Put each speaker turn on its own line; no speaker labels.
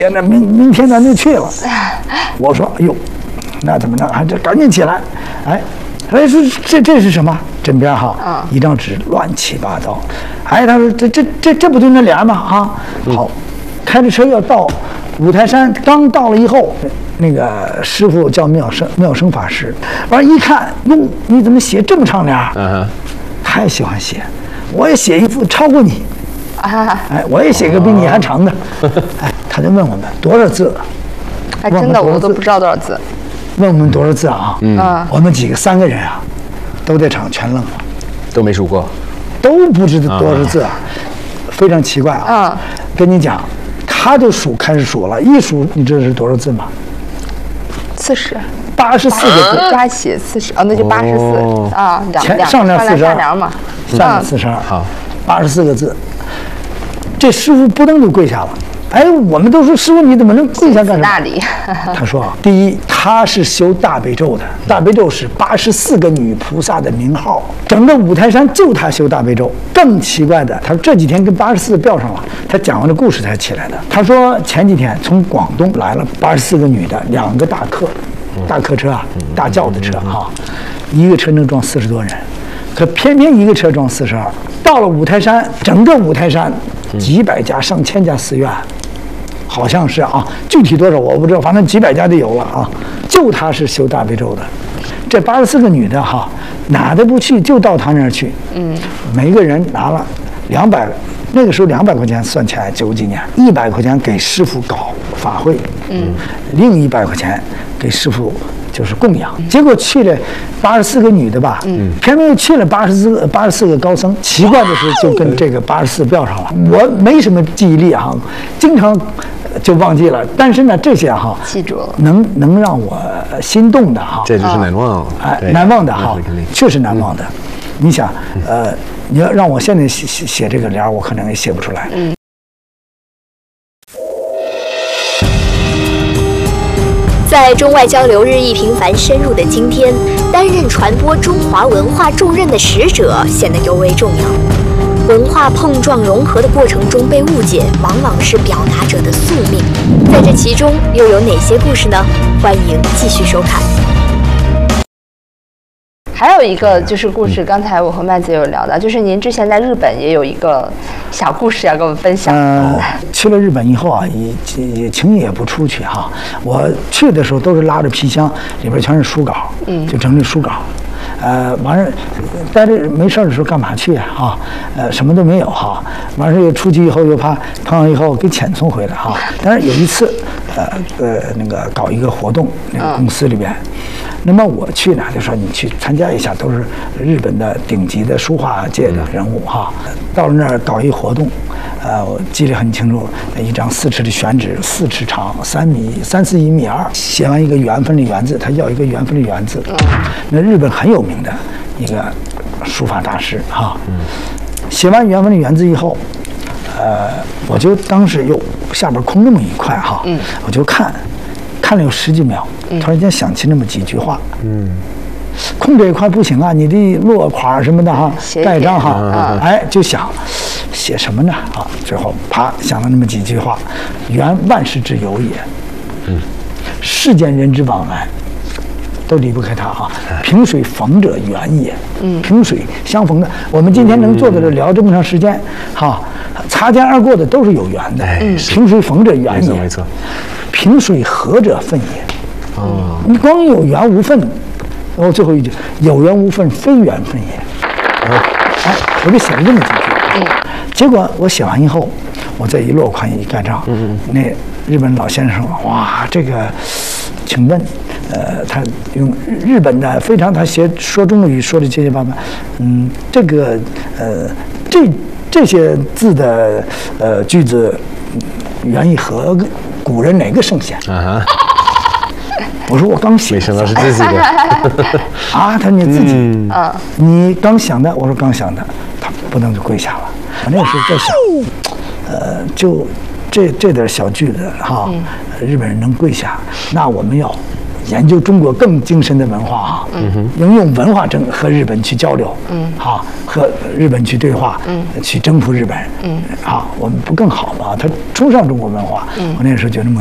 那明天咱就去了。我说，哎呦，那怎么着？这赶紧起来，哎，说这是什么？枕边哈，一张纸乱七八糟。哎，他说这不就那俩吗？啊，好，开着车要到五台山，刚到了以后，那个师傅叫妙生法师，完一看，哟，你怎么写这么长联？太喜欢写，我也写一幅超过你。哎，我也写个比你还长的。哎，他就问我们多少字？
还真的我都不知道多少字。
问我们多少字啊？我们3个人啊，都在场全愣了，
都没数过，
都不知道多少字啊，非常奇怪啊。跟你讲，他就开始数了，一数你知道是多少字吗
？40。
84个字。
加写40，那就84啊，
上联
42嘛，
下联42，好，84个字。这师傅不登就跪下了。哎，我们都说师傅你怎么能跪下干什么？他说啊，第一，他是修大悲咒的，大悲咒是84个女菩萨的名号，整个五台山就他修大悲咒。更奇怪的，他说这几天跟84吊上了，他讲完这故事才起来的。他说前几天从广东来了84个女的，2个大客车啊，大轿子车啊，一个车能装40多人，可偏偏一个车装42。到了五台山，整个五台山几百家、上千家寺院，好像是啊，具体多少我不知道，反正几百家就有了啊。就他是修大悲咒的，这84个女的哈，哪都不去，就到他那儿去。每个人拿了200，那个时候200块钱算起来90几年，100块钱给师傅搞法会，另100块钱给师傅就是供养。结果去了84个女的吧，偏偏又去了84个高僧。奇怪的是，就跟这个84标上了。我没什么记忆力啊，经常就忘记了。但是呢，这些哈
记住了，
能让我心动的哈，
这就是难忘。
哎，难忘的哈，确实难忘的。你想，你要让我现在写这个联，我可能也写不出来。
在中外交流日益频繁深入的今天，担任传播中华文化重任的使者显得尤为重要。文化碰撞融合的过程中被误解，往往是表达者的宿命。在这其中又有哪些故事呢？欢迎继续收看。
还有一个就是故事，刚才我和麦子有聊到，就是您之前在日本也有一个小故事要跟我们分享。
去了日本以后啊，也轻易也不出去哈。我去的时候都是拉着皮箱，里边全是书稿，就整理书稿。完事待着没事的时候干嘛去啊？什么都没有哈。完事又出去以后又怕碰上以后给遣送回来哈。但是有一次，那个搞一个活动，那个公司里边。那么我去呢，就说你去参加一下，都是日本的顶级的书画界的人物哈。到了那儿搞一活动，我记得很清楚，一张4尺的宣纸，4尺长，3.4米2，写完一个缘分的缘字，他要一个缘分的缘字。那日本很有名的一个书法大师哈。写完缘分的缘字以后，我就当时又下边空那么一块哈，我就看了有10几秒，突然间想起那么几句话，空这一块不行啊，你得落款什么的哈，盖章哈，哎，就想写什么呢啊？最后啪想了那么几句话：缘万事之由也，世间人之往来都离不开它啊。萍水逢者缘也，萍水相逢的，我们今天能坐在这聊这么长时间，哈，擦肩而过的都是有缘的，萍水逢者缘也，
没错。
萍水合者分也，你光有缘无分，然后最后一句有缘无分，非缘分也。哎，我就写了这么几句。结果我写完以后，我再一落款一盖章，那日本老先生说：“哇，这个，请问，他用日本的非常他说中国语说的结结巴巴，这个这些字的句子源于和古人哪个圣贤？”我说我刚写，
没想到是自己的
啊！他说你自己你刚想的？我说刚想的，他不能就跪下了。我那时候在想，就这点小句子哈，日本人能跪下，那我们要研究中国更精深的文化哈，应用文化和日本去交流，好，和日本去对话，去征服日本，好，我们不更好吗？他崇尚中国文化，我那时候觉得